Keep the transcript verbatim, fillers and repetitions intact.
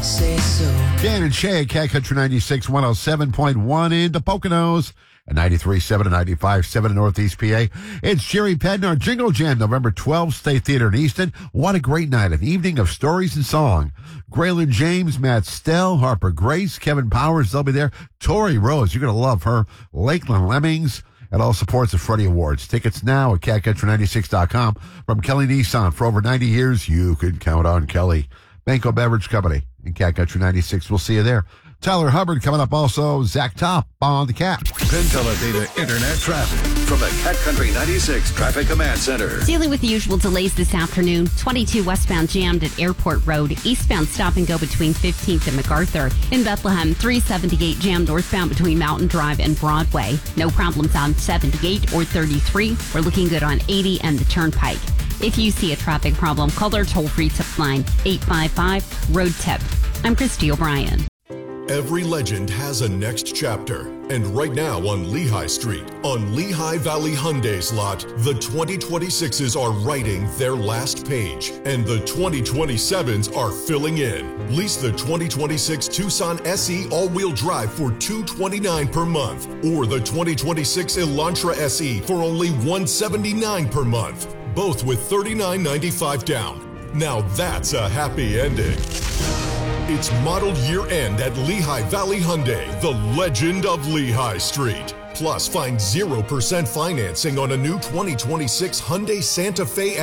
say so. Dan and Shay, Cat Country ninety-six, one oh seven point one in the Poconos, and ninety-three point seven and ninety-five point seven in Northeast P A. It's Jerry Pednar, Jingle Jam, November twelfth, State Theater in Easton. What a great night, an evening of stories and song. Graylin James, Matt Stell, Harper Grace, Kevin Powers, they'll be there. Tori Rose, you're going to love her. Lakeland Lemmings. It all supports the Freddie Awards. Tickets now at cat country ninety-six dot com. From Kelly Nissan, for over ninety years, you can count on Kelly. Banco Beverage Company in Cat Country ninety-six. We'll see you there. Tyler Hubbard coming up also. Zach Top on the Cat. Penn Teledata Internet traffic from the Cat Country ninety-six Traffic Command Center. Dealing with the usual delays this afternoon. twenty-two westbound jammed at Airport Road. Eastbound stop and go between fifteenth and MacArthur. In Bethlehem, three seventy-eight jammed northbound between Mountain Drive and Broadway. No problems on seventy-eight or thirty-three. We're looking good on eighty and the Turnpike. If you see a traffic problem, call our toll-free tip line, eight five five, road tip. I'm Christy O'Brien. Every legend has a next chapter. And right now on Lehigh Street, on Lehigh Valley Hyundai's lot, the twenty twenty-sixes are writing their last page, and the twenty twenty-sevens are filling in. Lease the twenty twenty-six Tucson S E all-wheel drive for two hundred twenty-nine dollars per month, or the twenty twenty-six Elantra S E for only one hundred seventy-nine dollars per month, both with thirty-nine ninety-five down. Now that's a happy ending. It's model year end at Lehigh Valley Hyundai, the legend of Lehigh Street. Plus, find zero percent financing on a new twenty twenty-six Hyundai Santa Fe